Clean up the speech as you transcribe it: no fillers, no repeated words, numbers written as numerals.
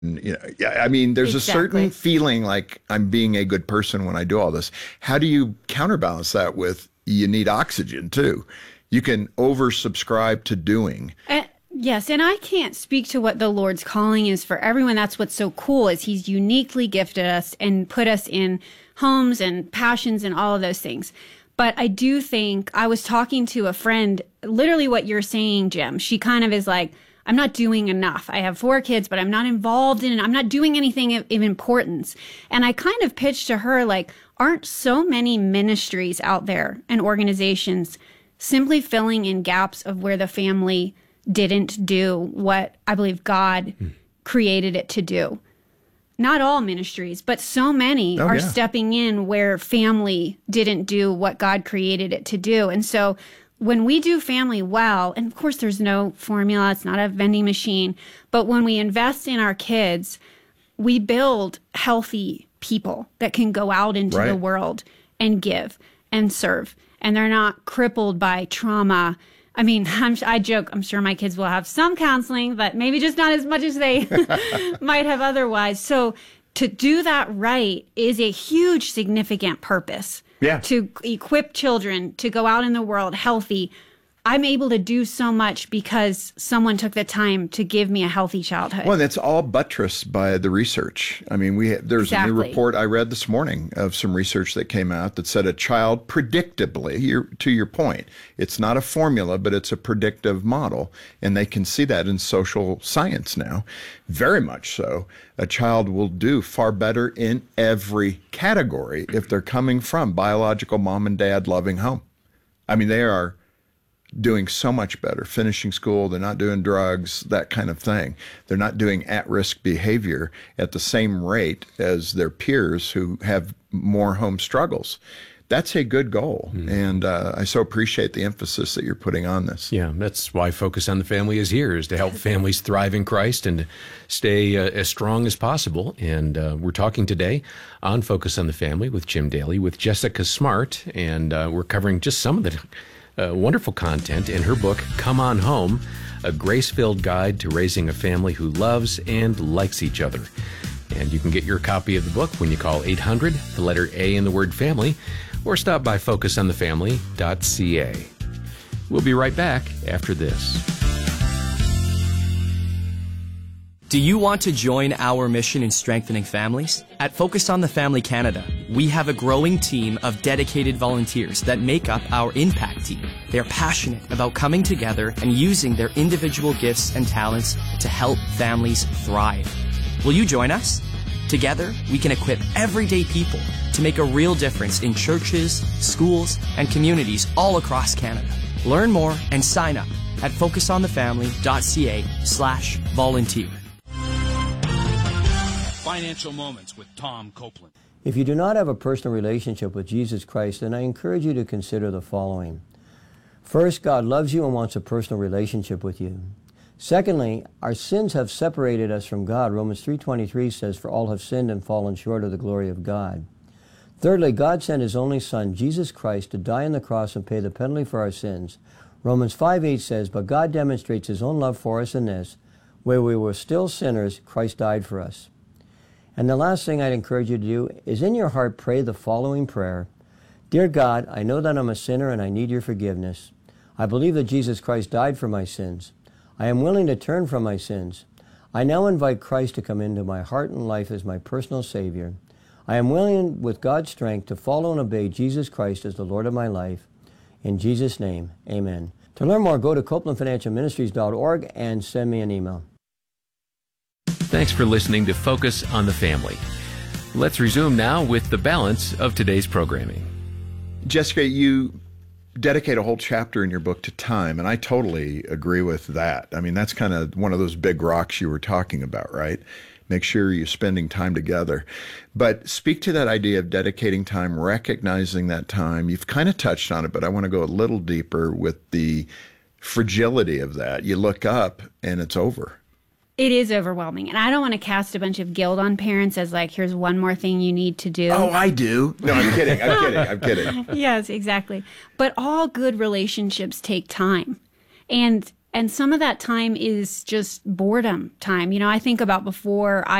Yeah, I mean, there's Exactly. a certain feeling like I'm being a good person when I do all this. How do you counterbalance that with you need oxygen too? You can oversubscribe to doing. Yes, and I can't speak to what the Lord's calling is for everyone. That's what's so cool is he's uniquely gifted us and put us in homes and passions and all of those things. But I do think I was talking to a friend, literally what you're saying, Jim. She kind of is like, I'm not doing enough. I have 4 kids, but I'm not involved in it. I'm not doing anything of importance. And I kind of pitched to her, like, aren't so many ministries out there and organizations simply filling in gaps of where the family didn't do what I believe God created it to do? Not all ministries, but so many are stepping in where family didn't do what God created it to do. And so when we do family well, and of course there's no formula, it's not a vending machine, but when we invest in our kids, we build healthy people that can go out into the world and give and serve. And they're not crippled by trauma. I mean, I joke, I'm sure my kids will have some counseling, but maybe just not as much as they might have otherwise. So to do that right is a huge, significant purpose. Yeah. To equip children to go out in the world healthy. I'm able to do so much because someone took the time to give me a healthy childhood. Well, that's all buttressed by the research. I mean, there's a new report I read this morning of some research that came out that said a child predictably, to your point, it's not a formula, but it's a predictive model. And they can see that in social science now, very much so. A child will do far better in every category if they're coming from biological mom and dad loving home. I mean, they are doing so much better, finishing school, they're not doing drugs, that kind of thing. They're not doing at-risk behavior at the same rate as their peers who have more home struggles. That's a good goal, and I so appreciate the emphasis that you're putting on this. Yeah, that's why Focus on the Family is here, is to help families thrive in Christ and to stay as strong as possible. And we're talking today on Focus on the Family with Jim Daly, with Jessica Smart, and we're covering just some of the wonderful content in her book, Come On Home, a grace-filled guide to raising a family who loves and likes each other. And you can get your copy of the book when you call 800, the letter A in the word family, or stop by focusonthefamily.ca. We'll be right back after this. Do you want to join our mission in strengthening families? At Focus on the Family Canada, we have a growing team of dedicated volunteers that make up our impact team. They're passionate about coming together and using their individual gifts and talents to help families thrive. Will you join us? Together, we can equip everyday people to make a real difference in churches, schools, and communities all across Canada. Learn more and sign up at focusonthefamily.ca/volunteer. Financial Moments with Tom Copeland. If you do not have a personal relationship with Jesus Christ, then I encourage you to consider the following. First, God loves you and wants a personal relationship with you. Secondly, our sins have separated us from God. Romans 3:23 says, "For all have sinned and fallen short of the glory of God." Thirdly, God sent His only Son, Jesus Christ, to die on the cross and pay the penalty for our sins. Romans 5:8 says, "But God demonstrates His own love for us in this, where we were still sinners, Christ died for us." And the last thing I'd encourage you to do is in your heart pray the following prayer. Dear God, I know that I'm a sinner and I need your forgiveness. I believe that Jesus Christ died for my sins. I am willing to turn from my sins. I now invite Christ to come into my heart and life as my personal Savior. I am willing, with God's strength, to follow and obey Jesus Christ as the Lord of my life. In Jesus' name, amen. To learn more, go to CopelandFinancialMinistries.org and send me an email. Thanks for listening to Focus on the Family. Let's resume now with the balance of today's programming. Jessica, you dedicate a whole chapter in your book to time, and I totally agree with that. I mean, that's kind of one of those big rocks you were talking about, right? Make sure you're spending time together. But speak to that idea of dedicating time, recognizing that time. You've kind of touched on it, but I want to go a little deeper with the fragility of that. You look up and it's over. It is overwhelming. And I don't want to cast a bunch of guilt on parents as like, here's one more thing you need to do. Oh, I do. No, I'm kidding. I'm kidding. Yes, exactly. But all good relationships take time. And And some of that time is just boredom time. I think about before